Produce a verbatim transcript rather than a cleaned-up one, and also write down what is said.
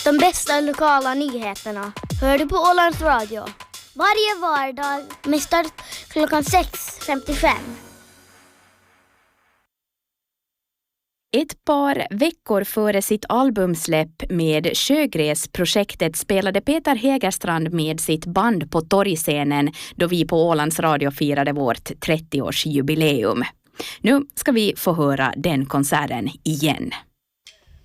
De bästa lokala nyheterna hör du på Ålands Radio. Varje vardag med start klockan sex femtiofem. Ett par veckor före sitt albumsläpp med Sjögräsprojektet spelade Peter Hägerstrand med sitt band på torgscenen då vi på Ålands Radio firade vårt trettioårsjubileum. Nu ska vi få höra den konserten igen.